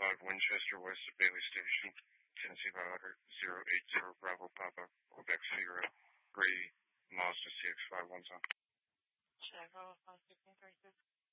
Winchester, west of Bailey Station, Tennessee 500, 080 Bravo Papa, Quebec Sierra, Grady, Mazda CX-517. Chicago, 1636.